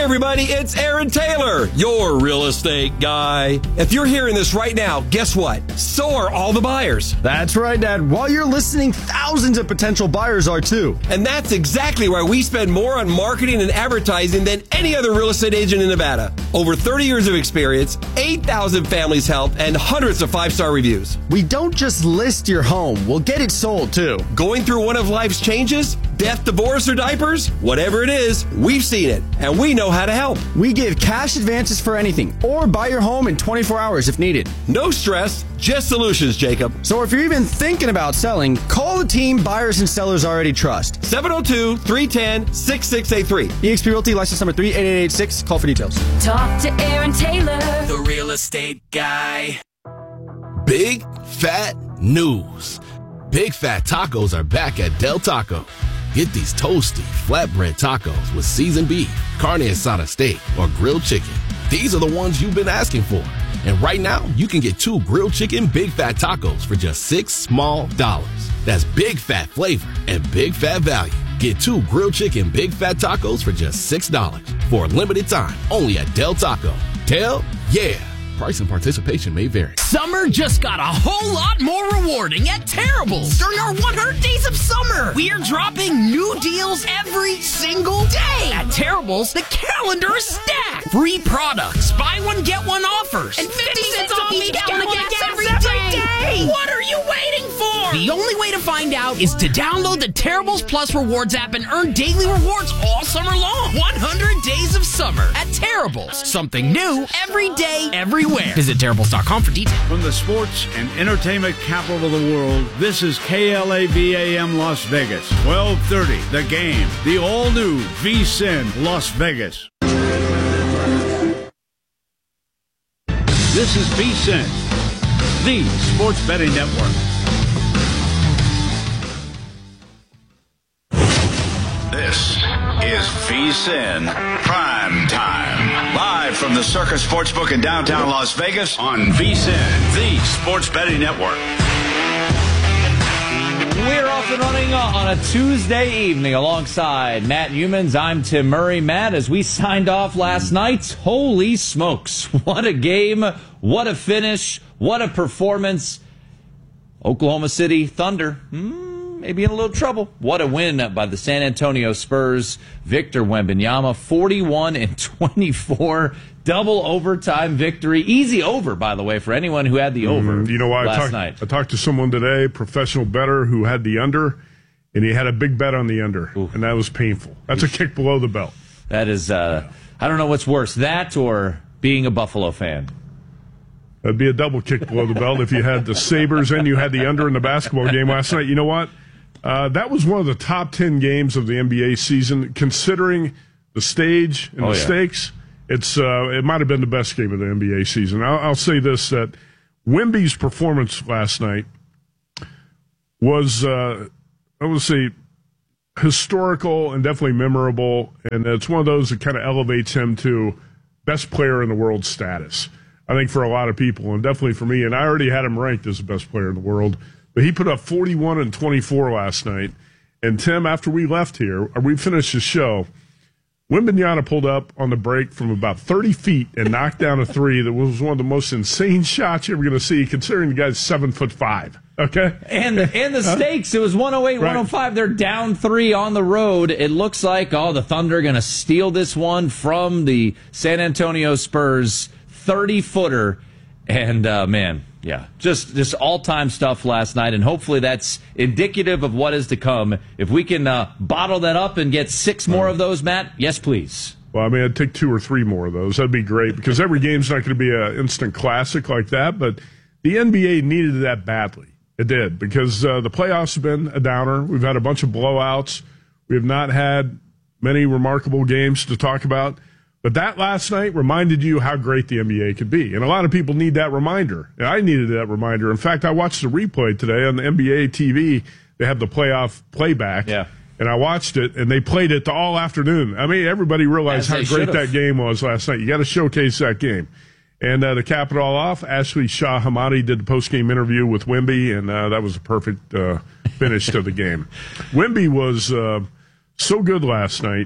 everybody, it's Aaron Taylor, your real estate guy. If you're hearing this right now, guess what? So are all the buyers. That's right, Dad. While you're listening, thousands of potential buyers are too. And that's exactly why we spend more on marketing and advertising than any other real estate agent in Nevada. Over 30 years of experience, 8,000 families helped, and hundreds of 5-star reviews. We don't just list your home, we'll get it sold too. Going through one of life's changes? Death, divorce, or diapers? Whatever it is, we've seen it, and we know how to help. We give cash advances for anything, or buy your home in 24 hours if needed. No stress, just solutions, Jacob. So if you're even thinking about selling, call the team buyers and sellers already trust. 702-310-6683. eXp Realty, license number 38886. Call for details. Talk to Aaron Taylor, the real estate guy. Big fat news. Big Fat Tacos are back at Del Taco. Get these toasty, flatbread tacos with seasoned beef, carne asada steak, or grilled chicken. These are the ones you've been asking for. And right now, you can get 2 grilled chicken Big Fat Tacos for just $6 small. That's big fat flavor and big fat value. Get 2 grilled chicken Big Fat Tacos for just $6 for a limited time only at Del Taco. Del, yeah. Price and participation may vary. Summer just got a whole lot more rewarding at Terrible's. During our 100 Days of Summer, we are dropping new deals every single day. At Terrible's, the calendar is stacked. Free products, buy one, get one offers, and 50 cents off each gallon of gas every day. What are you waiting for? The only way to find out is to download the Terrible's Plus Rewards app and earn daily rewards all summer long. 100 Days of Summer at Terrible's. Something new every day, everywhere. Visit Terrible's.com for details. From the sports and entertainment capital of the world, this is KLAVAM Las Vegas. 1230, The Game, the all-new VSiN Las Vegas. This is VSiN, the sports betting network. This is VSiN Prime Time. Live from the Circus Sportsbook in downtown Las Vegas on VSiN, the sports betting network. We're off and running on a Tuesday evening alongside Matt Humans. I'm Tim Murray. Matt, as we signed off last night, holy smokes. What a game. What a finish. What a performance. Oklahoma City Thunder. Maybe in a little trouble. What a win by the San Antonio Spurs. Victor Wembanyama, 41-24, double overtime victory. Easy over, by the way, for anyone who had the over. You know what? Last night. I talked to someone today, professional bettor, who had the under, and he had a big bet on the under, and that was painful. That's a kick below the belt. That is, I don't know what's worse, that or being a Buffalo fan. That'd be a double kick below the belt if you had the Sabres and you had the under in the basketball game last night. You know what? That was one of the top 10 games of the NBA season, considering the stage and the stakes. It might have been the best game of the NBA season. I'll say this, that Wemby's performance last night was, I would say, historical and definitely memorable, and it's one of those that kind of elevates him to best player in the world status, I think, for a lot of people, and definitely for me. And I already had him ranked as the best player in the world. But he put up 41 and 24 last night. And, Tim, after we left here, or we finished the show, Wembanyama pulled up on the break from about 30 feet and knocked down a three that was one of the most insane shots you're ever going to see, considering the guy's 7'5". Okay? And the stakes, it was 108, 105. They're down 3 on the road. It looks like, the Thunder are going to steal this one from the San Antonio Spurs 30-footer. And, man, yeah, just all-time stuff last night, and hopefully that's indicative of what is to come. If we can bottle that up and get 6 more of those, Matt, yes, please. Well, I mean, I'd take 2 or 3 more of those. That'd be great, because every game's not going to be an instant classic like that, but the NBA needed that badly. It did, because the playoffs have been a downer. We've had a bunch of blowouts. We have not had many remarkable games to talk about. But that last night reminded you how great the NBA could be. And a lot of people need that reminder. And I needed that reminder. In fact, I watched the replay today on the NBA TV. They have the playoff playback. Yeah. And I watched it, and they played it all afternoon. I mean, everybody realized how great that game was last night. You got to showcase that game. And to cap it all off, Ashley Shah Hamadi did the post-game interview with Wemby, and that was a perfect finish to the game. Wemby was so good last night.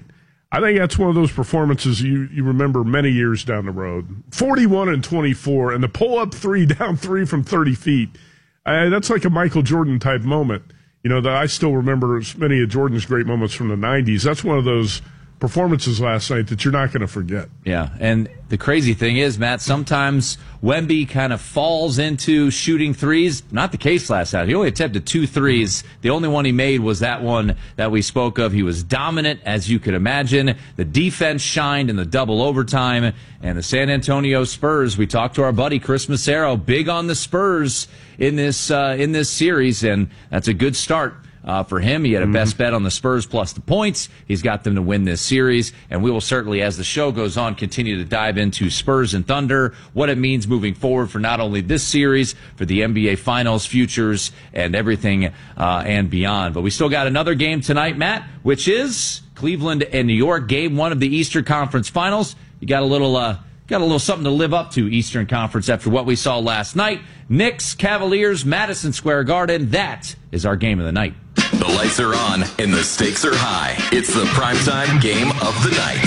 I think that's one of those performances you remember many years down the road. 41-24, and the pull-up three down three from 30 feet. That's like a Michael Jordan type moment. That I still remember many of Jordan's great moments from the 90s. That's one of those performances last night that you're not going to forget. Yeah, and the crazy thing is, Matt, sometimes Wemby kind of falls into shooting threes. Not the case last night. He only attempted 2 threes. The only one he made was that one that we spoke of. He was dominant, as you could imagine. The defense shined in the double overtime. And the San Antonio Spurs, we talked to our buddy Chris Massaro, big on the Spurs in this series, and that's a good start. For him, he had a best bet on the Spurs plus the points. He's got them to win this series, and we will certainly, as the show goes on, continue to dive into Spurs and Thunder, what it means moving forward for not only this series, for the NBA Finals, futures, and everything and beyond. But we still got another game tonight, Matt, which is Cleveland and New York, Game 1 of the Eastern Conference Finals. You got a little something to live up to, Eastern Conference, after what we saw last night. Knicks, Cavaliers, Madison Square Garden. That is our game of the night. The lights are on and the stakes are high. It's the primetime game of the night.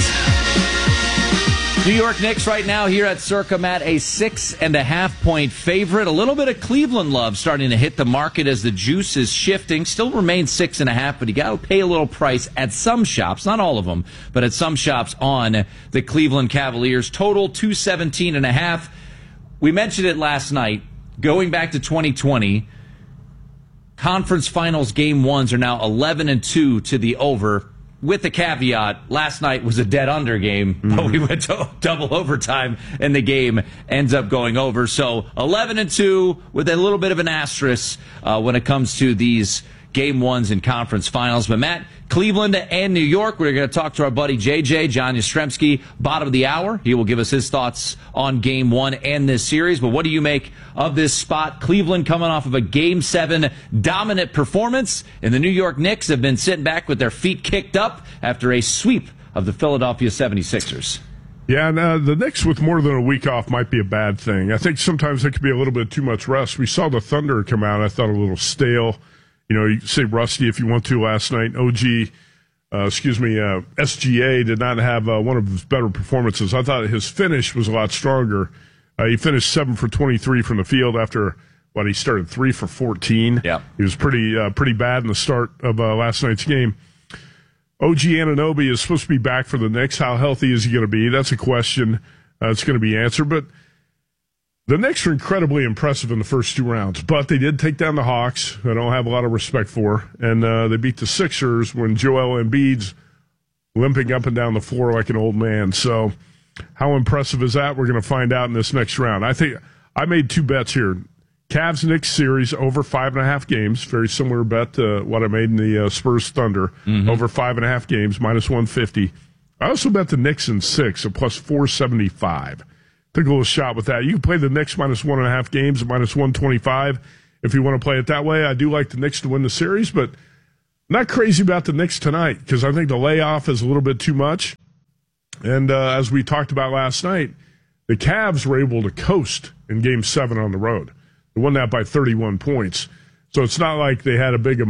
New York Knicks right now here at Circa, Matt, a 6.5-point favorite. A little bit of Cleveland love starting to hit the market as the juice is shifting. Still remains 6.5, but you got to pay a little price at some shops, not all of them, but at some shops on the Cleveland Cavaliers. Total 217.5. We mentioned it last night. Going back to 2020, Conference Finals Game 1s are now 11-2 to the over, with the caveat, last night was a dead under game, but we went to double overtime, and the game ends up going over. So 11-2 with a little bit of an asterisk when it comes to these Game 1s in Conference Finals. But, Matt, Cleveland and New York, we're going to talk to our buddy JJ, John Yastrzemski, bottom of the hour. He will give us his thoughts on Game 1 and this series. But what do you make of this spot? Cleveland coming off of a Game 7 dominant performance, and the New York Knicks have been sitting back with their feet kicked up after a sweep of the Philadelphia 76ers. Yeah, and the Knicks with more than a week off might be a bad thing. I think sometimes it could be a little bit too much rest. We saw the Thunder come out, I thought a little stale. You say rusty if you want to last night. SGA did not have one of his better performances. I thought his finish was a lot stronger. He finished 7 for 23 from the field after, he started 3 for 14. Yeah. He was pretty bad in the start of last night's game. OG Anunoby is supposed to be back for the Knicks. How healthy is he going to be? That's a question that's going to be answered. But the Knicks are incredibly impressive in the first 2 rounds, but they did take down the Hawks, I don't have a lot of respect for, and they beat the Sixers when Joel Embiid's limping up and down the floor like an old man. So how impressive is that? We're going to find out in this next round. I think I made 2 bets here. Cavs-Knicks series over 5.5 games, very similar bet to what I made in the Spurs-Thunder, over 5.5 games, minus 150. I also bet the Knicks in 6, a plus 475. Took a little shot with that. You can play the Knicks minus 1.5 games at minus 125 if you want to play it that way. I do like the Knicks to win the series, but not crazy about the Knicks tonight because I think the layoff is a little bit too much. And as we talked about last night, the Cavs were able to coast in Game 7 on the road. They won that by 31 points. So it's not like they had a big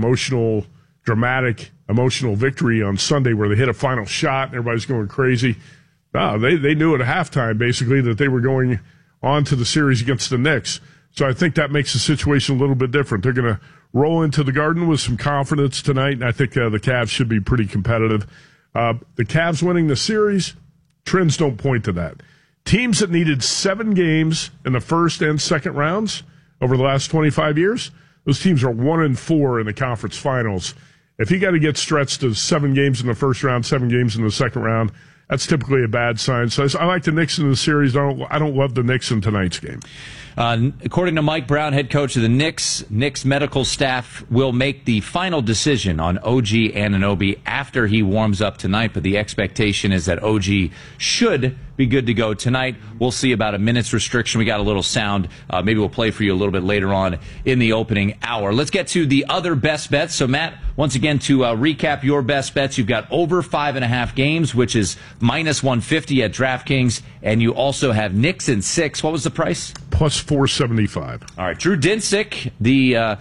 dramatic emotional victory on Sunday where they hit a final shot and everybody's going crazy. No, they knew at halftime, basically, that they were going on to the series against the Knicks. So I think that makes the situation a little bit different. They're going to roll into the Garden with some confidence tonight, and I think the Cavs should be pretty competitive. The Cavs winning the series, trends don't point to that. Teams that needed 7 games in the first and second rounds over the last 25 years, those teams are 1-4 in the conference finals. If you got to get stretched to 7 games in the first round, 7 games in the second round, that's typically a bad sign. So I like the Knicks in the series. I don't love the Knicks in tonight's game. According to Mike Brown, head coach of the Knicks medical staff will make the final decision on OG Anunoby after he warms up tonight, but the expectation is that OG should be good to go tonight. We'll see about a minute's restriction. We got a little sound. Maybe we'll play for you a little bit later on in the opening hour. Let's get to the other best bets. So, Matt, once again, to recap your best bets, you've got over 5.5 games, which is minus 150 at DraftKings, and you also have Knicks in 6. What was the price? Plus 475. All right, Drew Dinsick,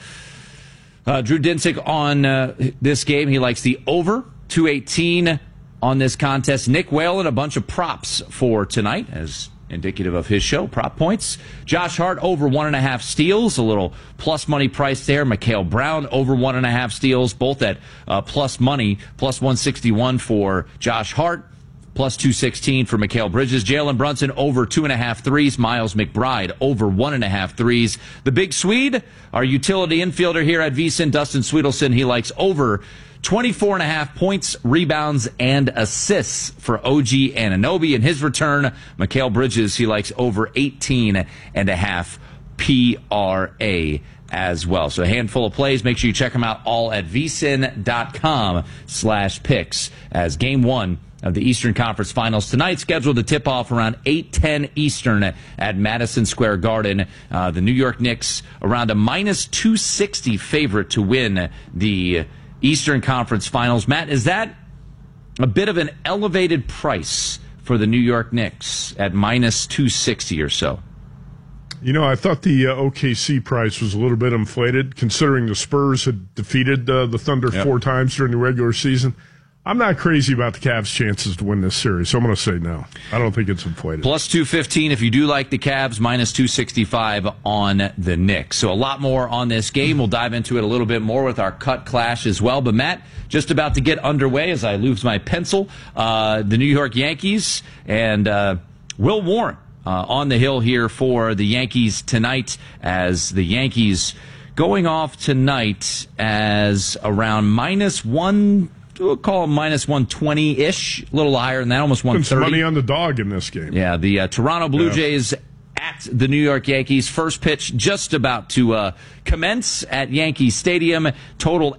Drew Dinsick on this game. He likes the over 218. on this contest. Nick Whalen, a bunch of props for tonight, as indicative of his show, prop points. Josh Hart over 1.5 steals, a little plus money price there. Mikhail Brown over 1.5 steals, both at plus money, plus 161 for Josh Hart, plus 216 for Mikal Bridges. Jalen Brunson over 2.5 threes. Miles McBride over 1.5 threes. The big Swede, our utility infielder here at VSiN, Dustin Sweetelson, he likes over 24.5 points, rebounds, and assists for OG Anunoby. In his return, Mikal Bridges, he likes over 18.5 PRA as well. So a handful of plays. Make sure you check them out all at vsin.com/picks as game one of the Eastern Conference Finals tonight, scheduled to tip off around 8:10 Eastern at Madison Square Garden. The New York Knicks around a minus 260 favorite to win the Eastern Conference Finals. Matt, is that a bit of an elevated price for the New York Knicks at minus 260 or so? You know, I thought the OKC price was a little bit inflated, considering the Spurs had defeated the Thunder 4 times during the regular season. I'm not crazy about the Cavs' chances to win this series, so I'm going to say no. I don't think it's inflated. Plus 215 if you do like the Cavs, minus 265 on the Knicks. So a lot more on this game. We'll dive into it a little bit more with our cut clash as well. But, Matt, just about to get underway as I lose my pencil. The New York Yankees and Will Warren on the hill here for the Yankees tonight, as the Yankees going off tonight as around minus one. We'll call them minus 120-ish, a little higher than that, almost 130. Money on the dog in this game. Yeah, the Toronto Blue Jays at the New York Yankees. First pitch just about to commence at Yankee Stadium. Total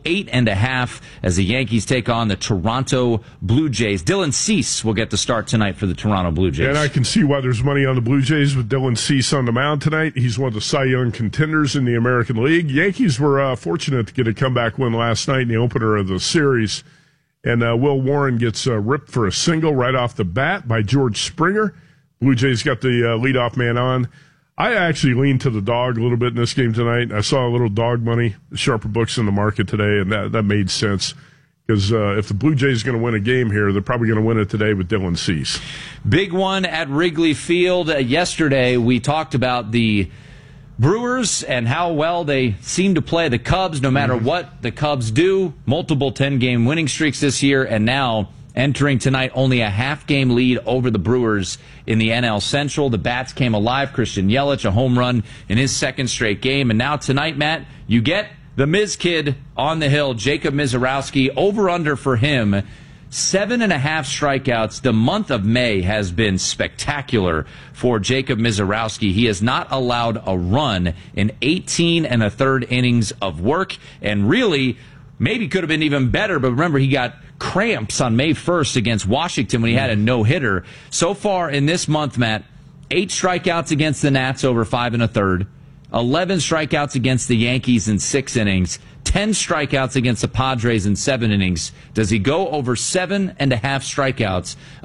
8.5 as the Yankees take on the Toronto Blue Jays. Dylan Cease will get the start tonight for the Toronto Blue Jays. And I can see why there's money on the Blue Jays with Dylan Cease on the mound tonight. He's one of the Cy Young contenders in the American League. Yankees were fortunate to get a comeback win last night in the opener of the series. And Will Warren gets ripped for a single right off the bat by George Springer. Blue Jays got the leadoff man on. I actually leaned to the dog a little bit in this game tonight. I saw a little dog money, sharper books in the market today, and that made sense. Because if the Blue Jays are going to win a game here, they're probably going to win it today with Dylan Cease. Big one at Wrigley Field. Yesterday we talked about the Brewers and how well they seem to play the Cubs no matter what the Cubs do. Multiple 10-game winning streaks this year, and now entering tonight only a half-game lead over the Brewers in the NL Central. The bats came alive. Christian Yelich, a home run in his second straight game. And now tonight, Matt, you get the Miz Kid on the hill, Jacob Misiorowski. Over-under for him, 7.5 strikeouts. The month of May has been spectacular for Jacob Misiorowski. He has not allowed a run in 18 1/3 innings of work, and really maybe could have been even better, but remember, he got cramps on May 1st against Washington when he had a no-hitter. So far in this month, Matt, 8 strikeouts against the Nats over 5 1/3, 11 strikeouts against the Yankees in 6 innings, 10 strikeouts against the Padres in 7 innings. Does he go over 7.5 strikeouts